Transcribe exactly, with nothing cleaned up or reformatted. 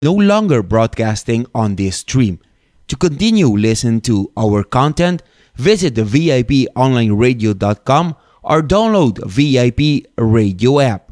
no longer broadcasting on this stream. To continue listening to our content, visit the V I P online radio dot com or download V I P Radio app.